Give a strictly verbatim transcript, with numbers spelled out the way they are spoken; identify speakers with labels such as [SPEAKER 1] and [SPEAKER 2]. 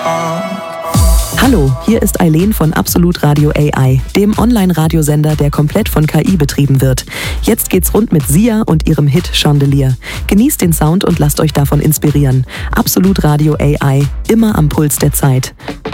[SPEAKER 1] Hallo, hier ist Eileen von Absolut Radio A I, dem Online-Radiosender, der komplett von K I betrieben wird. Jetzt geht's rund mit Sia und ihrem Hit Chandelier. Genießt den Sound und lasst euch davon inspirieren. Absolut Radio A I, immer am Puls der Zeit.